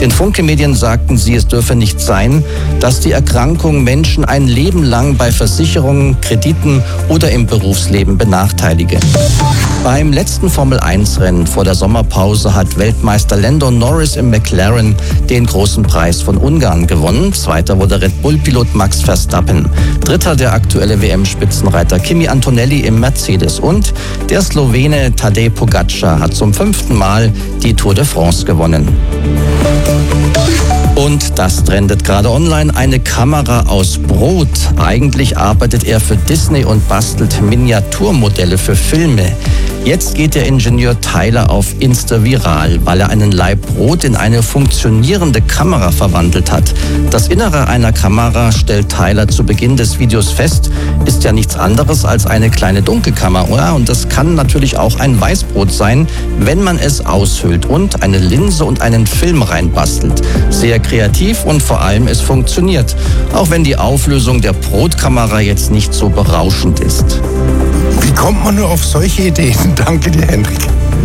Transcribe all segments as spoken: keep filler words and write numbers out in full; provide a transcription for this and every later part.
Den Funke-Medien sagten sie, es dürfe nicht sein, dass die Erkrankung Menschen ein Leben lang bei Versicherungen, Krediten oder im Berufsleben benachteilige. Beim letzten Formel eins Rennen vor der Sommerpause hat Weltmeister Lando Norris im McLaren den großen Preis von Ungarn gewonnen. Zweiter wurde Red Bull-Pilot Max Verstappen. Dritter der aktuelle W M-Spitzenreiter Kimi Antonelli im Mercedes. Und der Slowene Tadej Pogačar hat zum fünften Mal die Tour de France gewonnen. Und das trendet gerade online. Eine Kamera aus Brot. Eigentlich arbeitet er für Disney und bastelt Miniaturmodelle für Filme. Jetzt geht der Ingenieur Tyler auf Insta viral, weil er einen Laib Brot in eine funktionierende Kamera verwandelt hat. Das Innere einer Kamera, stellt Tyler zu Beginn des Videos fest, ist ja nichts anderes als eine kleine Dunkelkammer. Ja, und das kann natürlich auch ein Weißbrot sein, wenn man es aushöhlt und eine Linse und einen Film reinbastelt. Sehr kreativ und vor allem es funktioniert, auch wenn die Auflösung der Brotkamera jetzt nicht so berauschend ist. Wie kommt man nur auf solche Ideen? Danke dir, Hendrik.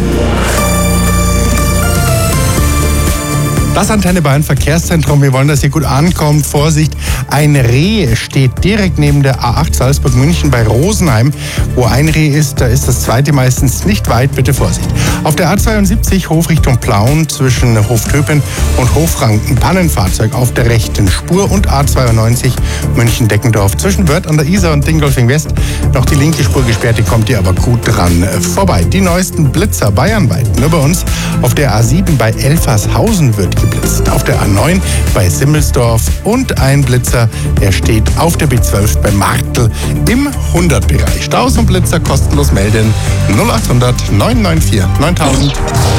Das Antenne Bayern Verkehrszentrum. Wir wollen, dass ihr gut ankommt. Vorsicht, ein Reh steht direkt neben der A acht Salzburg-München bei Rosenheim. Wo ein Reh ist, da ist das zweite meistens nicht weit. Bitte Vorsicht. Auf der A zweiundsiebzig Hofrichtung Plauen zwischen Hoftöpen und Hofranken Pannenfahrzeug auf der rechten Spur und A zweiundneunzig München-Deckendorf zwischen Wörth an der Isar und Dingolfing West. Noch die linke Spur gesperrt, die kommt ihr aber gut dran vorbei. Die neuesten Blitzer bayernweit. Nur bei uns auf der A sieben bei Elfershausen wird geblitzt. Auf der A neun bei Simmelsdorf und ein Blitzer, der steht auf der B zwölf bei Marktl im hundert Bereich. Staus und Blitzer kostenlos melden null acht hundert neun neun vier neuntausend.